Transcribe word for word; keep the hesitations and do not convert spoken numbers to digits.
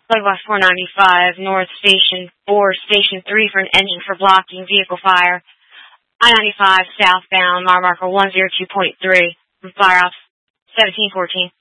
Lightbox four ninety-five, North Station four, Station three for an engine for blocking vehicle fire. I ninety-five, southbound, mile marker one zero two point three, from Fire Ops seventeen fourteen.